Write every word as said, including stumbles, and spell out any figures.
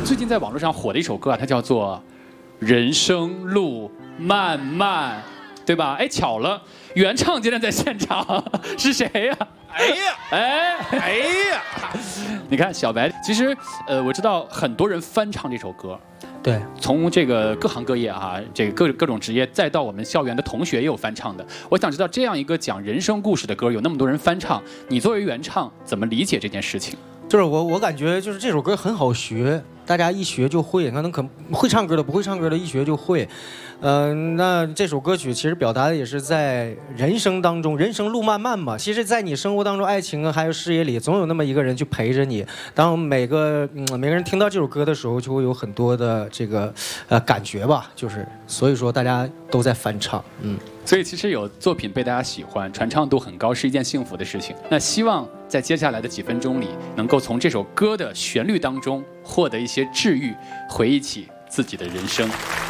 最近在网络上火的一首歌啊，它叫做《人生路漫漫》，对吧？哎，巧了，原唱竟然在现场，是谁呀、啊？ 哎呀， 哎哎呀， 你看小白，其实呃，我知道很多人翻唱这首歌。 对， 从这个各行各业啊，这个各各种职业，再到我们校园的同学也有翻唱的。我想知道，这样一个讲人生故事的歌，有那么多人翻唱，你作为原唱怎么理解这件事情？ 就是我我感觉就是这首歌很好学，大家一学就会，可能可会唱歌的不会唱歌的一学就会。嗯、呃，那这首歌曲其实表达的也是在人生当中，人生路漫漫嘛。其实，在你生活当中，爱情啊，还有事业里，总有那么一个人去陪着你。当每个嗯每个人听到这首歌的时候，就会有很多的这个呃感觉吧。就是所以说，大家都在翻唱，嗯。 所以其实有作品被大家喜欢，传唱度很高，是一件幸福的事情。那希望在接下来的几分钟里，能够从这首歌的旋律当中获得一些治愈，回忆起自己的人生。